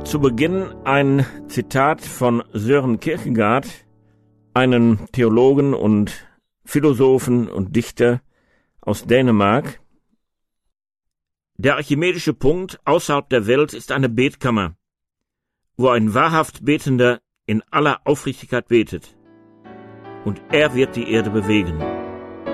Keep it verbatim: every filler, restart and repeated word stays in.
Zu Beginn ein Zitat von Søren Kierkegaard, einen Theologen und Philosophen und Dichter aus Dänemark. Der archimedische Punkt außerhalb der Welt ist eine Betkammer, wo ein wahrhaft Betender in aller Aufrichtigkeit betet. Und er wird die Erde bewegen.